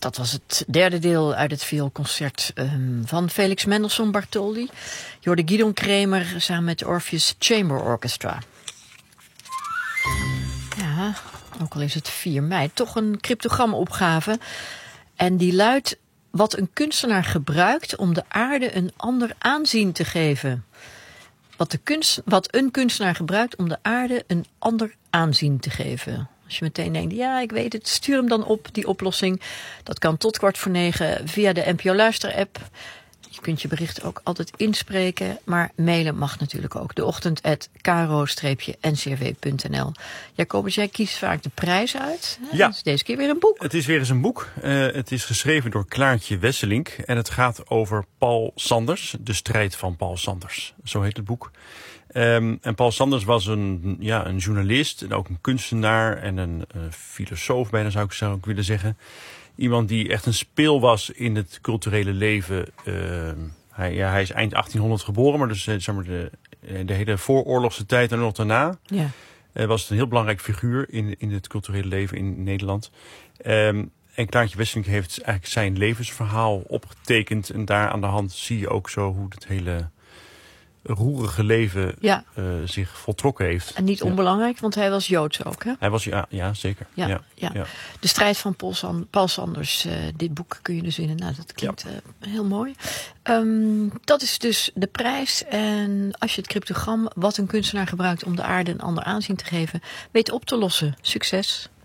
dat was het derde deel uit het vioolconcert van Felix Mendelssohn Bartholdy. Je hoorde Guidon Kremer samen met de Orpheus Chamber Orchestra. Ja, ook al is het 4 mei, toch een cryptogramopgave. En die luidt: wat een kunstenaar gebruikt om de aarde een ander aanzien te geven. Wat een kunstenaar gebruikt om de aarde een ander aanzien te geven. Als je meteen denkt, ja, ik weet het, stuur hem dan op, die oplossing. Dat kan tot 8:45 via de NPO Luister-app. Je kunt je bericht ook altijd inspreken, maar mailen mag natuurlijk ook. deochtend@kro-ncrw.nl. Jacobus, jij kiest vaak de prijs uit. Ja. Dus deze keer weer een boek. Het is weer eens een boek. Het is geschreven door Klaartje Wesselink. En het gaat over Paul Sanders, de strijd van Paul Sanders. Zo heet het boek. En Paul Sanders was een journalist en ook een kunstenaar en een filosoof, bijna zou ik willen zeggen. Iemand die echt een speel was in het culturele leven. Hij is eind 1800 geboren, maar dus zeg maar de hele vooroorlogse tijd en nog daarna. Ja. Was het een heel belangrijk figuur in het culturele leven in Nederland. En Klaartje Wesselink heeft eigenlijk zijn levensverhaal opgetekend. En daar aan de hand zie je ook zo hoe het hele roerige leven zich voltrokken heeft. En niet onbelangrijk, want hij was Joods ook, hè? Hij was, ja zeker. Ja. De strijd van Paul Sanders. Dit boek kun je dus winnen. Nou, dat klinkt heel mooi. Dat is dus de prijs. En als je het cryptogram, wat een kunstenaar gebruikt om de aarde een ander aanzien te geven, weet op te lossen. Succes!